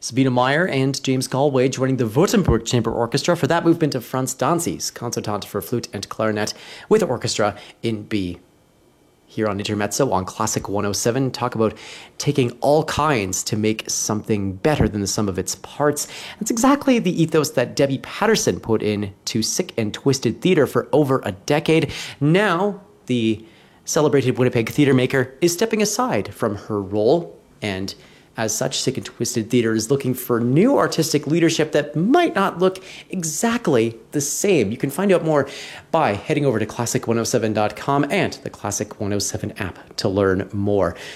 Sabina Meyer and James Galway joining the Württemberg Chamber Orchestra for that movement of Franz Danzi's Concertante for Flute and Clarinet with orchestra in B. Here on Intermezzo on Classic 107, talk about taking all kinds to make something better than the sum of its parts. That's exactly the ethos that Debbie Patterson put in to Sick and Twisted Theatre for over a decade. Now, the celebrated Winnipeg theatre maker is stepping aside from her role, and as such, Sick and Twisted Theatre is looking for new artistic leadership that might not look exactly the same. You can find out more by heading over to classic107.com and the Classic 107 app to learn more.